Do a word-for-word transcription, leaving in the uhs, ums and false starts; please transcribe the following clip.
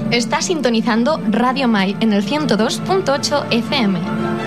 Está sintonizando Radio Mai en el ciento dos punto ocho F M.